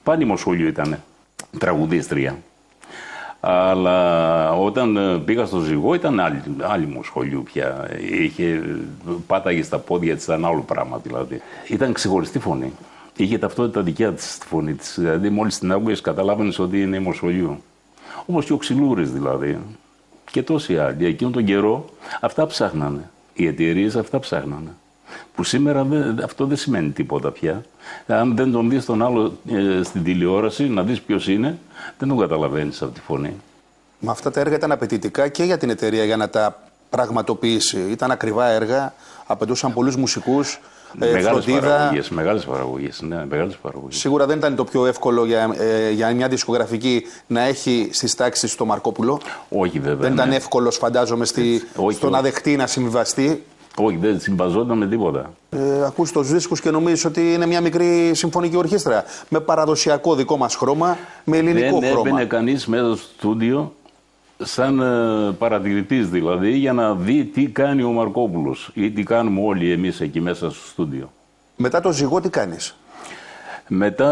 Πάνημο σχολείο ήταν, τραγουδίστρια. Αλλά όταν πήγα στο Ζυγό ήταν άλλη μου σχολείο πια. Πάταγε στα πόδια της, ήταν άλλο πράγμα δηλαδή. Ήταν ξεχωριστή φωνή. Είχε ταυτότητα δικιά της στη φωνή της. Δηλαδή μόλις την άκουγες καταλάβαινες ότι είναι ημοσχολείο. Όπως και ο Ξυλούρης δηλαδή. Και τόσοι άλλοι. Εκείνον τον καιρό αυτά ψάχνανε. Οι εταιρείες αυτά ψάχνανε. Που σήμερα αυτό δεν σημαίνει τίποτα πια. Αν δεν τον δεις τον άλλο στην τηλεόραση, να δεις ποιος είναι, δεν τον καταλαβαίνεις από τη φωνή. Μα αυτά τα έργα ήταν απαιτητικά και για την εταιρεία για να τα πραγματοποιήσει. Ήταν ακριβά έργα, απαιτούσαν πολλούς μουσικούς, φροντίδα. Μεγάλες παραγωγές, ναι, μεγάλες παραγωγές. Σίγουρα δεν ήταν το πιο εύκολο για μια δισκογραφική να έχει στις τάξεις το Μαρκόπουλο. Όχι βέβαια. Δεν ήταν εύκολος, φαντάζομαι, στο να δεχτεί, να συμβιβαστεί. Όχι, δεν συμβαζόταν με τίποτα. Ακούς τους δίσκους και νομίζεις ότι είναι μια μικρή συμφωνική ορχήστρα. Με παραδοσιακό δικό μας χρώμα, με ελληνικό χρώμα. Δεν έμπαινε κανείς μέσα στο στούντιο, σαν παρατηρητής δηλαδή, για να δει τι κάνει ο Μαρκόπουλος ή τι κάνουμε όλοι εμείς εκεί μέσα στο στούντιο. Μετά το Ζυγό τι κάνεις? Μετά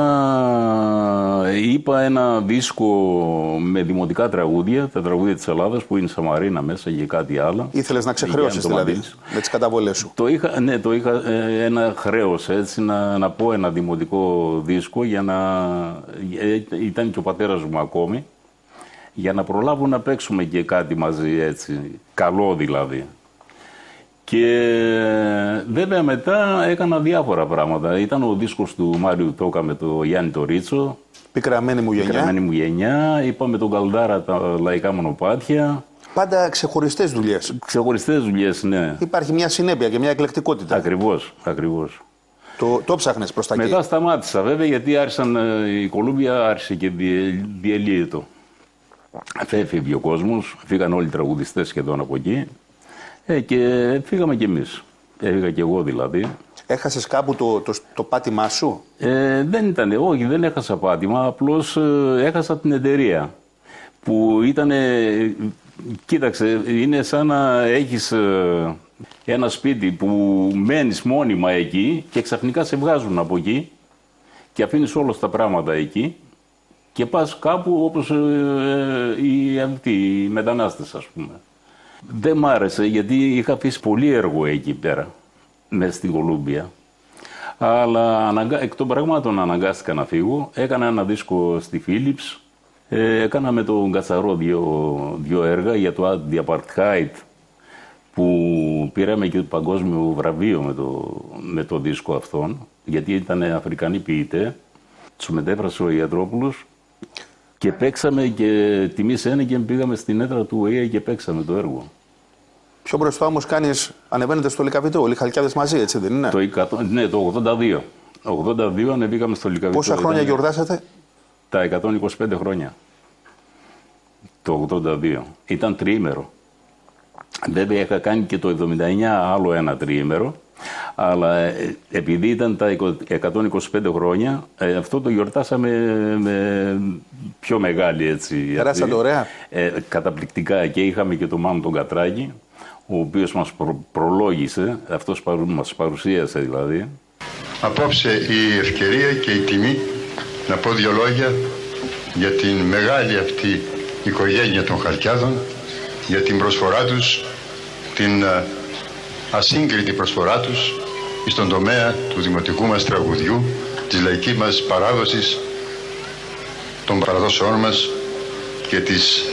είπα ένα δίσκο με δημοτικά τραγούδια, τα τραγούδια της Ελλάδας που είναι Σαμαρίνα μέσα και κάτι άλλο. Ήθελες να ξεχρεώσεις δηλαδή με τις καταβολές σου? Το είχα ένα χρέος έτσι να πω ένα δημοτικό δίσκο για να... Ήταν και ο πατέρας μου ακόμη, για να προλάβω να παίξουμε και κάτι μαζί έτσι, καλό δηλαδή. Και βέβαια μετά έκανα διάφορα πράγματα. Ήταν ο δίσκος του Μάριου Τόκα με το Γιάννη το Ρίτσο. Πικραμένη μου γενιά. Πικραμένη μου γενιά. Είπα με τον Καλδάρα τα λαϊκά μονοπάτια. Πάντα ξεχωριστές δουλειές. Ξεχωριστές δουλειές, ναι. Υπάρχει μια συνέπεια και μια εκλεκτικότητα. Ακριβώς, ακριβώς. Το ψάχνες προς τα εκεί. Μετά σταμάτησα βέβαια γιατί η Κολούμπια άρχισε και διελύεται. Έφευγε ο κόσμος, φύγαν όλοι οι τραγουδιστές σχεδόν από εκεί. Και φύγαμε κι εμείς. Έφυγα κι εγώ δηλαδή. Έχασες κάπου το πάτημά σου? Δεν ήταν, όχι, δεν έχασα πάτημα. Απλώς έχασα την εταιρεία. Που ήταν, κοίταξε, είναι σαν να έχεις ένα σπίτι που μένεις μόνιμα εκεί και ξαφνικά σε βγάζουν από εκεί και αφήνεις όλα τα πράγματα εκεί και πας κάπου όπως οι μετανάστες, ας πούμε. Δεν μ' άρεσε γιατί είχα αφήσει πολύ έργο εκεί πέρα, μέσα στην Κολούμπια. Αλλά εκ των πραγμάτων αναγκάστηκα να φύγω. Έκανα ένα δίσκο στη Philips. Έκανα με τον Κατσαρό δύο έργα για το Anti-Apartheid, που πήραμε και το παγκόσμιο βραβείο με το δίσκο αυτόν, γιατί ήταν Αφρικανοί ποιητές. Τους μετέφρασε ο Ιατρόπουλος και παίξαμε και τιμή και πήγαμε στην έδρα του ΟΗΕ και παίξαμε το έργο. Πιο μπροστά όμως ανεβαίνετε στο Λυκαβητό, όλοι οι Χαλκιάδες μαζί, έτσι δεν είναι? Ναι, το 82. Το 82 ανεβήκαμε στο Λυκαβητό. Πόσα χρόνια γιορτάσατε? Τα 125 χρόνια. Το 82. Ήταν τριήμερο. Βέβαια είχα κάνει και το 79 άλλο ένα τριήμερο. Αλλά επειδή ήταν τα 125 χρόνια, αυτό το γιορτάσαμε με πιο μεγάλη έτσι. Περάσατε ωραία? Καταπληκτικά, και είχαμε και τον Μάνο τον Κατράκη, ο οποίος μας προλόγησε, αυτός μας παρουσίασε δηλαδή. Απόψε η ευκαιρία και η τιμή να πω δύο λόγια για την μεγάλη αυτή οικογένεια των Χαλκιάδων, για την προσφορά τους, την ασύγκριτη προσφορά τους στον τομέα του δημοτικού μας τραγουδιού, της λαϊκής μας παράδοσης, των παραδόσεών μας και της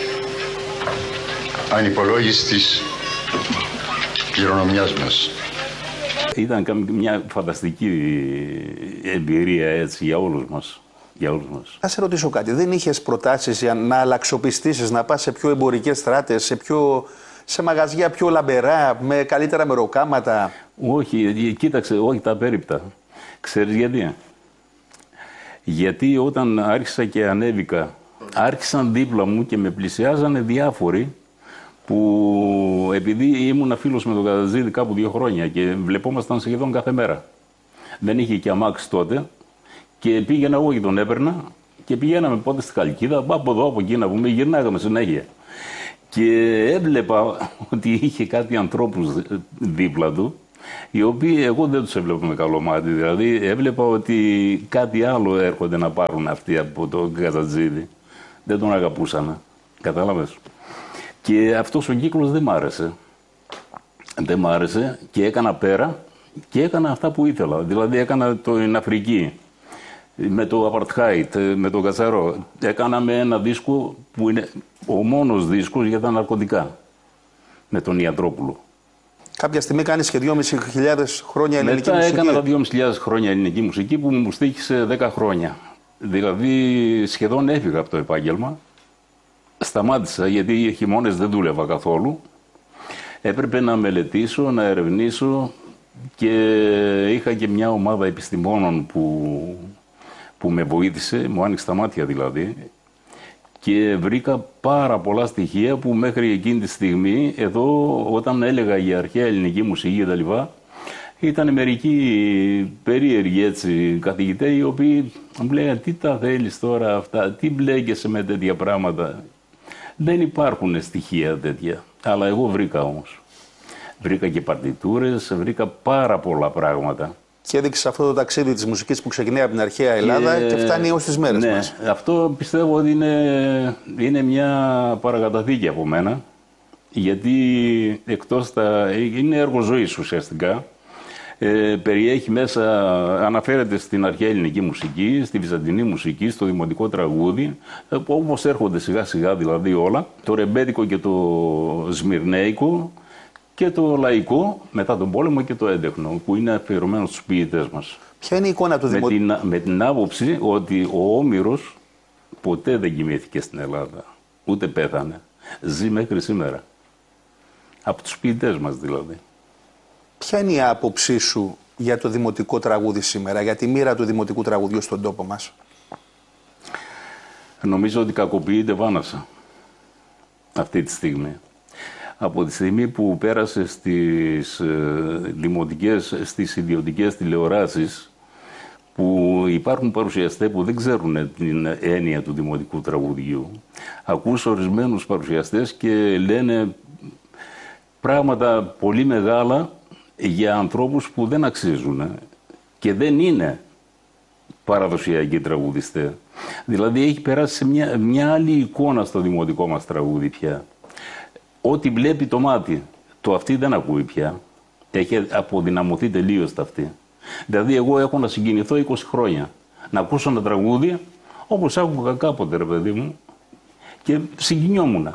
ανυπολόγιστης κληρονομιάς μας. Ήταν μια φανταστική εμπειρία έτσι για όλους μας. Θα σε ρωτήσω κάτι, δεν είχες προτάσεις για να αλλαξοπιστήσεις, να πας σε πιο εμπορικές στράτες, σε μαγαζιά πιο λαμπερά, με καλύτερα μεροκάματα? Όχι, κοίταξε, όχι τα απέρριπτα. Ξέρεις γιατί? Γιατί όταν άρχισα και ανέβηκα, άρχισαν δίπλα μου και με πλησιάζανε διάφοροι που επειδή ήμουν φίλος με τον Καταζίδη κάπου 2 χρόνια και βλεπόμασταν σχεδόν κάθε μέρα. Δεν είχε και αμάξι τότε και πήγαινα εγώ και τον έπαιρνα και πηγαίναμε πότε στη Χαλκίδα, από εδώ, από εκεί να πούμε, γυρνάγαμε συνέχεια. Και έβλεπα ότι είχε κάτι ανθρώπους δίπλα του οι οποίοι εγώ δεν τους έβλεπα με καλό μάτι. Δηλαδή έβλεπα ότι κάτι άλλο έρχονται να πάρουν αυτοί από τον Καζατζίδη. Δεν τον αγαπούσαν. Κατάλαβες. Και αυτός ο κύκλος δεν μ' άρεσε. Δεν μ' άρεσε και έκανα πέρα και έκανα αυτά που ήθελα. Δηλαδή έκανα την Αφρική με το Apartheid, με το Κατσαρό. Έκαναμε ένα δίσκο που είναι ο μόνος δίσκος για τα ναρκωτικά. Με τον Ιατρόπουλο. Κάποια στιγμή κάνεις και 2.500 χρόνια ελληνική μουσική. Μετά έκανα τα 2.500 χρόνια ελληνική μουσική που μου στοίχησε 10 χρόνια. Δηλαδή σχεδόν έφυγα από το επάγγελμα. Σταμάτησα γιατί οι χειμώνες δεν δούλευα καθόλου. Έπρεπε να μελετήσω, να ερευνήσω και είχα και μια ομάδα επιστημόνων που με βοήθησε, μου άνοιξε τα μάτια δηλαδή. Και βρήκα πάρα πολλά στοιχεία που μέχρι εκείνη τη στιγμή, εδώ όταν έλεγα για αρχαία ελληνική μουσική και τα λοιπά, ήταν μερικοί περίεργοι έτσι καθηγητές οι οποίοι μου λέγανε τι τα θέλεις τώρα αυτά, τι μπλέκεσαι με τέτοια πράγματα. Δεν υπάρχουν στοιχεία τέτοια, αλλά εγώ βρήκα όμως. Βρήκα και παρτιτούρες, βρήκα πάρα πολλά πράγματα. Και έδειξε αυτό το ταξίδι της μουσικής που ξεκινάει από την αρχαία Ελλάδα και φτάνει έως τις μέρες μας. Αυτό πιστεύω ότι είναι μια παρακαταθήκη από μένα, γιατί εκτός είναι έργο ζωής ουσιαστικά. Περιέχει μέσα, αναφέρεται στην αρχαία ελληνική μουσική, στη βυζαντινή μουσική, στο δημοτικό τραγούδι, όπως έρχονται σιγά σιγά δηλαδή όλα, το ρεμπέτικο και το σμυρνέικο, και το λαϊκό μετά τον πόλεμο και το έντεχνο που είναι αφιερωμένο στους ποιητές μας. Ποια είναι η εικόνα του δημοτικού? Με την άποψη ότι ο Όμηρος ποτέ δεν κοιμήθηκε στην Ελλάδα, ούτε πέθανε. Ζει μέχρι σήμερα. Από τους ποιητές μας δηλαδή. Ποια είναι η άποψή σου για το δημοτικό τραγούδι σήμερα, για τη μοίρα του δημοτικού τραγουδιού στον τόπο μας? Νομίζω ότι κακοποιείται βάνασα αυτή τη στιγμή. Από τη στιγμή που πέρασε στις στις ιδιωτικές τηλεοράσεις, που υπάρχουν παρουσιαστές που δεν ξέρουν την έννοια του δημοτικού τραγουδιού, ακούς ορισμένους παρουσιαστές και λένε πράγματα πολύ μεγάλα για ανθρώπους που δεν αξίζουν και δεν είναι παραδοσιακοί τραγουδιστές. Δηλαδή έχει περάσει σε μια άλλη εικόνα στο δημοτικό μας τραγούδι πια. Ό,τι βλέπει το μάτι, το αυτή δεν ακούει πια. Έχει αποδυναμωθεί τελείως το αυτή. Δηλαδή, εγώ έχω να συγκινηθώ 20 χρόνια. Να ακούσω ένα τραγούδι, όπως άκουγα κάποτε, ρε παιδί μου, και συγκινιόμουν.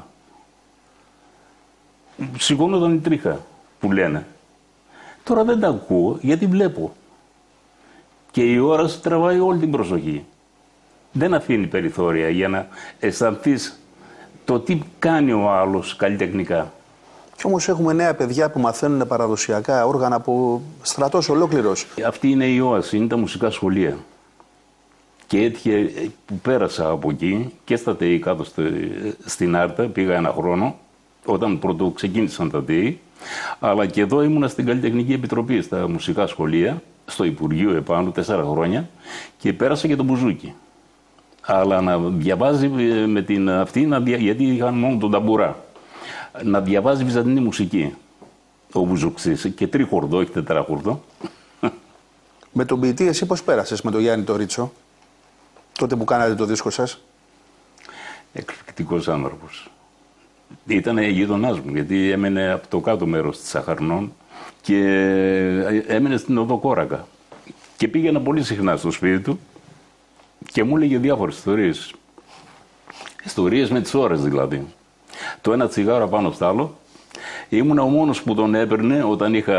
Σηκώνονταν η τρίχα, που λένε. Τώρα δεν τα ακούω, γιατί βλέπω. Και η ώρα σου τραβάει όλη την προσοχή. Δεν αφήνει περιθώρια για να αισθανθείς το τι κάνει ο άλλος καλλιτεχνικά. Κι όμως έχουμε νέα παιδιά που μαθαίνουν παραδοσιακά όργανα από στρατός ολόκληρος. Αυτή είναι η όαση, είναι τα μουσικά σχολεία. Και έτυχε που πέρασα από εκεί και στα ΤΕΙ κάτω στην Άρτα, πήγα ένα χρόνο, όταν πρώτο ξεκίνησαν τα ΤΕΙ, αλλά και εδώ ήμουνα στην Καλλιτεχνική Επιτροπή, στα μουσικά σχολεία, στο Υπουργείο επάνω, 4 χρόνια, και πέρασα και τον μπουζούκι. Αλλά να διαβάζει με την αυτή, γιατί είχαν μόνο τον ταμπουρά. Να διαβάζει βυζαντινή μουσική. Ο Μπουζουξής και τρίχορδο, όχι τετράχορδο. Με τον ποιητή εσύ πώς πέρασες με τον Γιάννη το Ρίτσο, τότε που κάνατε το δίσκο σας? Εκπληκτικός άνθρωπος. Ήταν γείτονάς μου, γιατί έμενε από το κάτω μέρος της Σαχαρνών και έμενε στην Οδό Κόρακα. Και πήγαινα πολύ συχνά στο σπίτι του και μου έλεγε διάφορες ιστορίες. Ιστορίες με τις ώρες δηλαδή. Το ένα τσιγάρο πάνω στο άλλο. Ήμουνα ο μόνος που τον έπαιρνε όταν είχα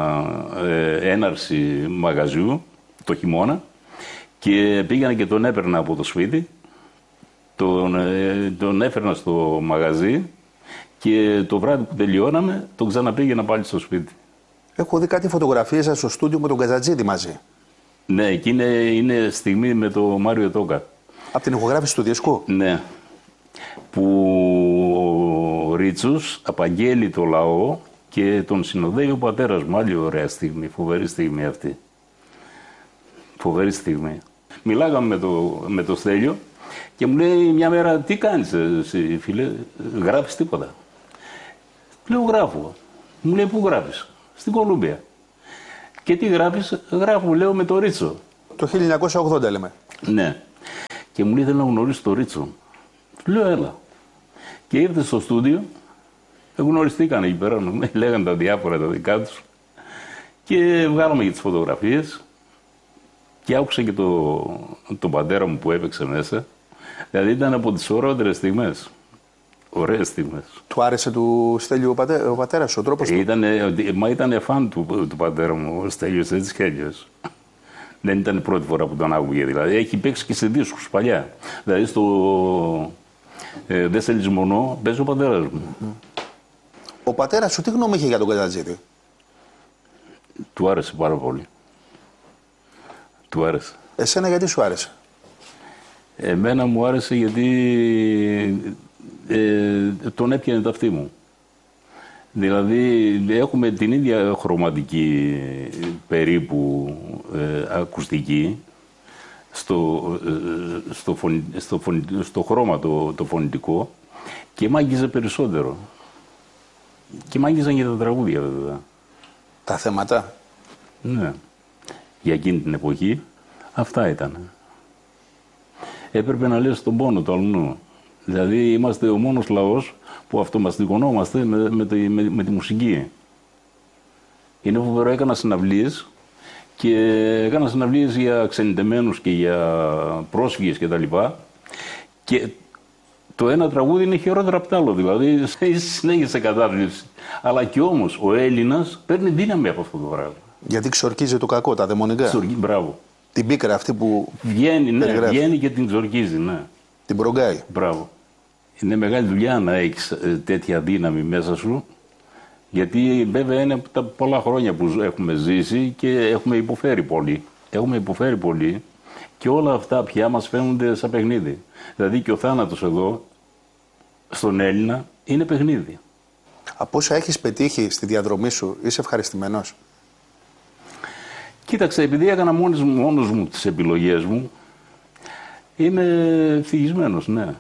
έναρξη μαγαζιού το χειμώνα και πήγαινα και τον έπαιρνα από το σπίτι. Τον έφερνα στο μαγαζί και το βράδυ που τελειώναμε τον ξαναπήγαινα πάλι στο σπίτι. Έχω δει κάτι φωτογραφίες σας στο στούντιο με τον Καζατζίδη μαζί. Ναι, εκεί είναι στιγμή με το Μάριο Τόκα. Από την ηχογράφηση του δίσκου? Ναι. Που ο Ρίτσος απαγγέλει το λαό και τον συνοδεύει ο πατέρας μου. Άλλη ωραία στιγμή, φοβερή στιγμή αυτή. Φοβερή στιγμή. Μιλάγαμε με το Στέλιο και μου λέει μια μέρα, τι κάνεις εσύ φίλε, γράφεις τίποτα? Λέω γράφω. Μου λέει, πού γράφεις? Στην Κολούμπια. Και τι γράφεις? Γράφω, λέω, με το Ρίτσο. Το 1980 λέμε. Ναι. Και μου λέει, θέλω να γνωρίσω το Ρίτσο. Του λέω, έλα. Και ήρθε στο στούντιο, γνωριστήκαν εκεί πέρα, λέγανε τα διάφορα τα δικά τους. Και βγάλαμε και τις φωτογραφίες. Και άκουσα και τον πατέρα μου που έπαιξε μέσα. Δηλαδή ήταν από τις ωραίτερες στιγμές. Ωραίες στιγμές. Του άρεσε του Στέλιου ο πατέρας σου, ο τρόπος του? Ήταν φαν του πατέρα μου, ο Στέλιος, έτσι κι αλλιώς. Δεν ήταν η πρώτη φορά που τον άκουγε. Δηλαδή έχει παίξει και σε δίσκους παλιά. Δηλαδή στο «Δεν σε λησμονώ» παίζει ο πατέρας μου. Ο πατέρας σου τι γνώμη είχε για τον Κατζατζίδη? Του άρεσε πάρα πολύ. Του άρεσε. Εσένα γιατί σου άρεσε? Εμένα μου άρεσε γιατί τον έπιανε τα αυτή μου. Δηλαδή έχουμε την ίδια χρωματική περίπου ακουστική στο χρώμα το φωνητικό και μ' άγγιζε περισσότερο. Και μ' άγγιζαν και τα τραγούδια βέβαια. Τα θέματα. Ναι. Για εκείνη την εποχή αυτά ήταν. Έπρεπε να λες τον πόνο του αλλού. Δηλαδή είμαστε ο μόνος λαός που αυτομαστικωνόμαστε με τη μουσική. Είναι φοβερό, έκανα συναυλίες και έκανα συναυλίες για ξενιτεμένους και για πρόσφυγες κτλ. Και το ένα τραγούδι είναι χειρότερο από το άλλο, δηλαδή συνέχισε κατάθλιψη. Αλλά και όμως ο Έλληνας παίρνει δύναμη από αυτό το πράγμα. Γιατί ξορκίζει το κακό, τα δαιμονικά. Μπράβο. Την πίκρα αυτή που βγαίνει και την ξορκίζει, ναι. Την προγκάει. Μπράβο. Είναι μεγάλη δουλειά να έχεις τέτοια δύναμη μέσα σου, γιατί βέβαια είναι τα πολλά χρόνια που έχουμε ζήσει και έχουμε υποφέρει πολύ. Έχουμε υποφέρει πολύ και όλα αυτά πια μας φαίνονται σαν παιχνίδι. Δηλαδή και ο θάνατος εδώ, στον Έλληνα, είναι παιχνίδι. Από όσα έχεις πετύχει στη διαδρομή σου, είσαι ευχαριστημένος? Κοίταξε, επειδή έκανα μόνος μου τις επιλογές μου, είμαι ευτυχισμένος, ναι.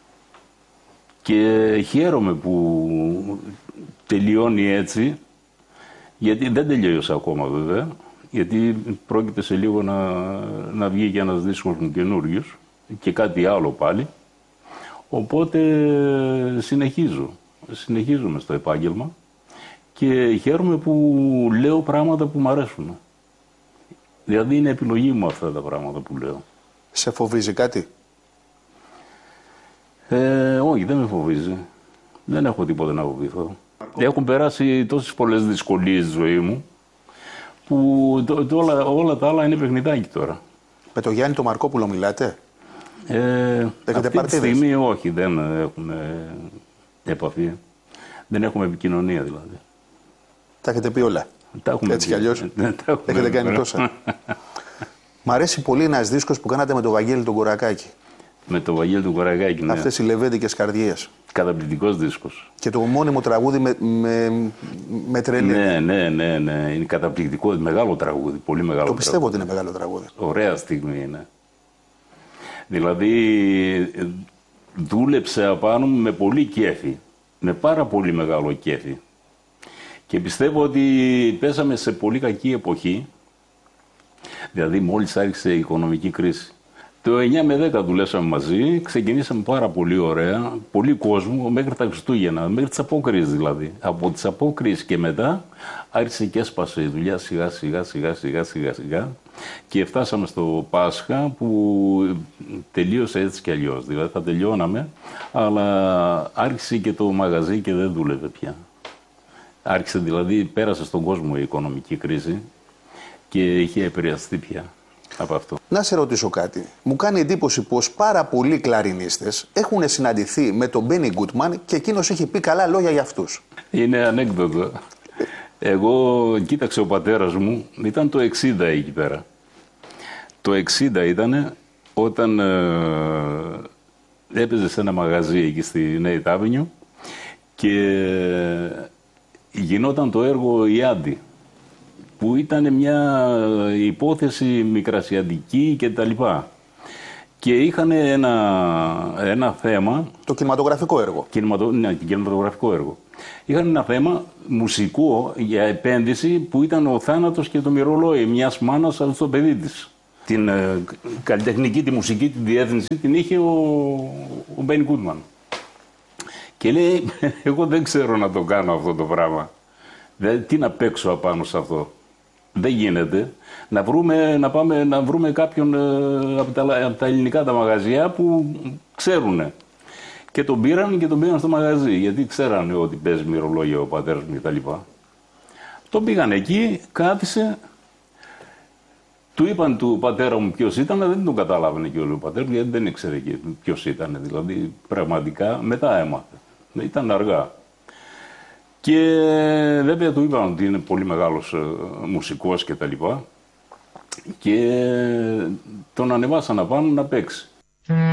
Και χαίρομαι που τελειώνει έτσι, γιατί δεν τελειώσα ακόμα βέβαια, γιατί πρόκειται σε λίγο να βγει και ένας δίσκος μου καινούριος και κάτι άλλο πάλι. Οπότε συνεχίζουμε στο επάγγελμα και χαίρομαι που λέω πράγματα που μου αρέσουν. Δηλαδή είναι επιλογή μου αυτά τα πράγματα που λέω. Σε φοβίζει κάτι? Όχι, δεν με φοβίζει. Δεν έχω τίποτα να φοβηθώ. Έχουν περάσει τόσες πολλές δυσκολίες στη ζωή μου που όλα τα άλλα είναι παιχνιδάκι τώρα. Με τον Γιάννη τον Μαρκόπουλο μιλάτε? Αυτή τη στιγμή όχι, δεν έχουμε επαφή. Δεν έχουμε επικοινωνία δηλαδή. Τα έχετε πει όλα. Έτσι κι αλλιώς. Έχετε κάνει τόσα. Μ' αρέσει πολύ ένας δίσκος που κάνατε με τον Βαγγέλη τον Κορακάκη. Με τον Βαγγέλη τον Κορακάκη, ναι. Αυτές οι λεβέντικες καρδιές. Καταπληκτικός δίσκος. Και το μόνιμο τραγούδι με τρελή. Ναι. Είναι καταπληκτικό, μεγάλο τραγούδι. Πολύ μεγάλο. Το πιστεύω ότι είναι μεγάλο τραγούδι. Ωραία στιγμή είναι. Δηλαδή δούλεψε απάνω μου με πολύ κέφι. Με πάρα πολύ μεγάλο κέφι. Και πιστεύω ότι πέσαμε σε πολύ κακή εποχή. Δηλαδή μόλις άρχισε η οικονομική κρίση. Το 9 με 10 δουλέψαμε μαζί, ξεκινήσαμε πάρα πολύ ωραία, πολύ κόσμο, μέχρι τα Χριστούγεννα, μέχρι τις απόκριες δηλαδή. Από τις απόκριες και μετά άρχισε και έσπασε η δουλειά σιγά και φτάσαμε στο Πάσχα που τελείωσε έτσι κι αλλιώς. Δηλαδή θα τελειώναμε, αλλά άρχισε και το μαγαζί και δεν δούλευε πια. Άρχισε δηλαδή, πέρασε στον κόσμο η οικονομική κρίση και είχε επηρεαστεί πια από αυτό. Να σε ρωτήσω κάτι. Μου κάνει εντύπωση πως πάρα πολλοί κλαρινίστες έχουν συναντηθεί με τον Μπένι Γκούτμαν και εκείνος είχε πει καλά λόγια για αυτούς. Είναι ανέκδοτο. Εγώ, κοίταξε, ο πατέρας μου ήταν το 60 εκεί πέρα. Το 60 ήταν όταν έπαιζε σε ένα μαγαζί εκεί στη Νέη Avenue και γινόταν το έργο «Ιάντι», που ήταν μια υπόθεση μικρασιατική και τα λοιπά. Και είχαν ένα θέμα... Το κινηματογραφικό έργο. Ναι, κινηματογραφικό έργο. είχαν ένα θέμα μουσικό για επένδυση που ήταν ο θάνατος και το μυρολόι μιας μάνας στο παιδί της. Την καλλιτεχνική, τη μουσική, τη διεύθυνση την είχε ο Μπένι Γκούντμαν. Και λέει, εγώ δεν ξέρω να το κάνω αυτό το πράγμα. Τι να παίξω απάνω σε αυτό. Δεν γίνεται. Να βρούμε κάποιον από τα ελληνικά τα μαγαζιά που ξέρουνε. Και τον πήραν στο μαγαζί, γιατί ξέρανε ότι παίζει μυρολόγια ο πατέρας μου κτλ. Τον πήγαν εκεί, κάθισε, του είπαν του πατέρα μου ποιος ήταν, δεν τον καταλάβαινε και ο πατέρας μου, γιατί δεν ήξερε ποιος ήταν. Δηλαδή, πραγματικά, μετά έμαθε. Ήταν αργά. Και βέβαια του είπαν ότι είναι πολύ μεγάλος μουσικός κτλ. Και τον ανεβάσαν να πάνω να παίξει.